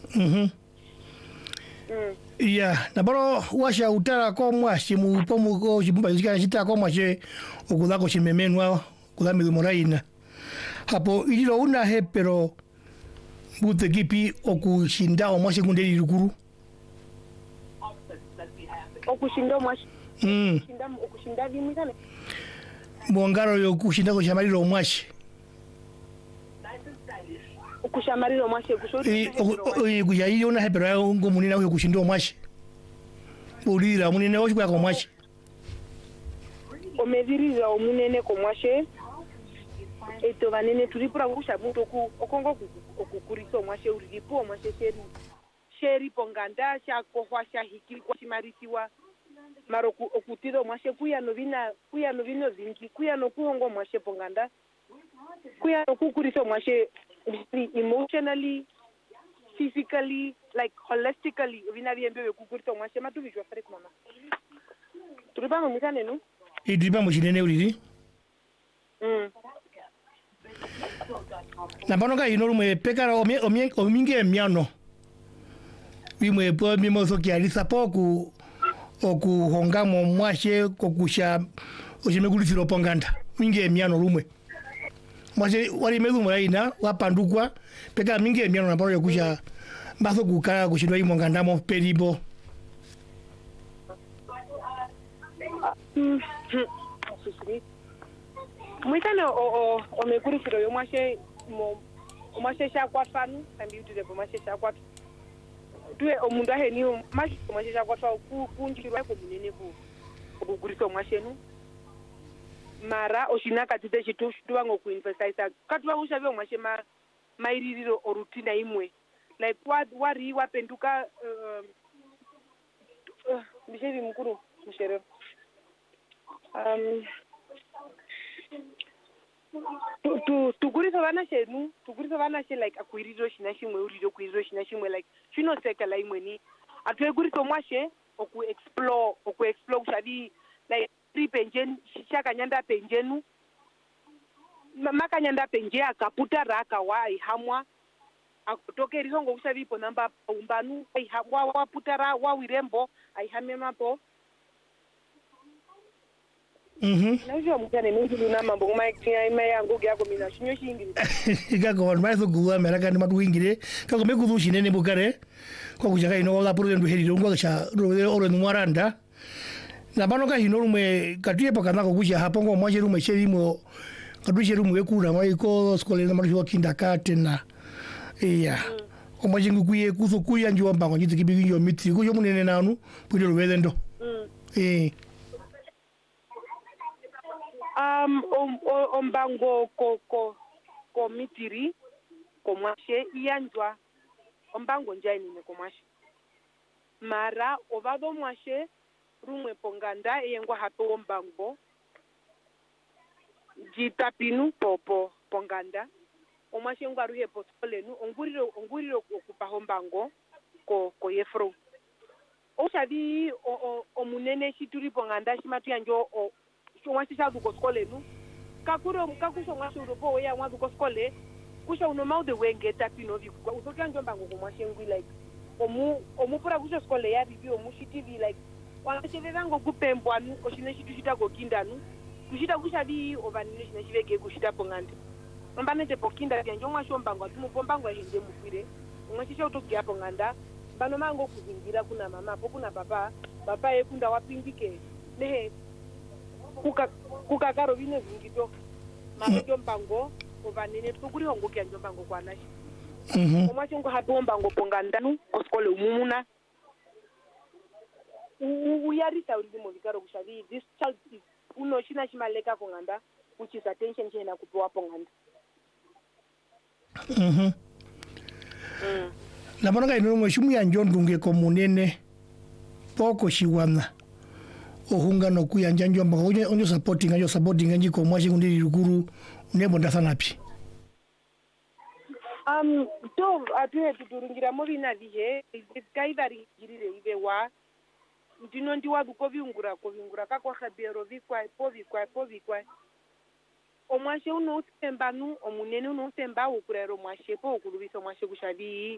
Ya, na baro washa utara ko mwashi mu pomu ko chimba zika chita ko mwashi okula ko chimemenwa kula milumoraina. Hapo ililo una he pero bute kipi okushinda omwashi kundeli lukuru. Okushinda mwashi. Okushinda vimikane. Mwangaro yo kushinda ko shamariro omwashi. Kushamarira omwashi kushori kuyayi ona he pero ngo munina ko kushinda omwashi. Ulira munene wo kwa omwashi. Omediriza omunene ko mwashe eto banene tulipura kusha muntu okongo okukurisa omwashe uripo omwashe sheri ponganda sha kohwa sha hikiri kwa shimarisiwa maro okutiro mwashe kuya novino zingi kuya no kuhongo mwashe ponganda kuya no kukurisa mwashe emotionally, physically, like holistically vina viembe kukurisa mwashe matuvijwa fare kumama tulipanga mutane no idriba mujinene uliri na banoga inorume pekara ominge miano bimwe po mimo soki alisa poku okuhonga mo mwashe kokusha oshimekulisiro ponganda minge miano rumwe mwashe wali mezu muraina wapandukwa pekara minge miano na baro yokusha baso kukara kushindwa imonganda mo peribo Mwitane o mekurisiro yo mwashe shakwatfanu tambi utire po mwashe shakwatfu tuwe omundu aheni mwashe shakwatfa kunjirwa ko munene ku kuriso mwashenu mara oshinaka tite chitu tuwa ngo kuinvestisa katwa ushabe mwashe maiririro orutina imwe like wari wapenduka bishevi mkuru mshere tukurisa vana she like akuiriro shina shimwe uriro kuiriro shina shimwe like chinoseka la imweni atwegurisa mwashe oku explore kushabi like tripenjen shakanyanda penjenu makanyanda penje akaputa raka wa ihamwa akotoke rizongo kushabi po namba umbanu wa putara wa wirembo aihamemapo Najua mutane mungu na mambo kuma yangu gyako mina shinyo shingiri. Kako maizo guwa meraka ni matuingire. Kako mekudu shinene bukare. Kwa kuchaka ino wala puru ndu heri rungo cha oro numwaranda. Na banoka hino rume katuye pakana ko kucha hapongo mwaje rume sherimo kadushe rume ekura maiko skole na marisho kindakate na iya. Omwaje ngukuye kuso kuya njo mbango nyiti kibinyo miti ko yomunene nanu pulero wedendo. Ombango ko mitiri ko mwashe iyanjwa ombango njaini ne ko mwashe mara ovado mwashe rumwe ponganda yengwa hapo ombango jitapinu popo ponganda omwashe ngwa ruhe posolenu onguriro okupa ombango ko yefro oshabi omunene shituri ponganda shimatu yanjo mwashe shadu ko skolenu kakusho mwashe uropo oya mwazu ko skole kusha unoma de wenge tapino vi usokia njomba ngo mwashe ngwi like omu pura kusho skole ya bibi omu shitivi like wanacheve vango kupembwanu oshine shitu shita go kindanu kushita kusha bi ovanine shine shivege kushita pongande ombanete pokinda bya njomwa shombango atumu pombango hende mufire mwashe shotokia ponganda bano mango kuzingira kuna mama po kuna papa ekunda wapindike nehe kukakaro vine vingito majo mbango ovanene tukuri hongo kya njombango kwanashi omwacho ngo hapo mbango pongandanu oskole umumuna uyarisa uri mo vikaro kushavi this child is uno shina shimaleka ponganda which is attention chena kupewa ponganda la bonaga ino mo shumu ya njondunge komunene poko shiwana ohunga no kuyanja njomba onyo supporting anji ko mwashi kundi rukuru nebonda sana pi to atuhe tuturungira mo bina bihe kaivari girire ibewa ndino ndiwa ko viungura kako khabero vikwa omwashe uno usembanu omunene uno usemba ukurero mwashe po okulubisa mwashe kushabi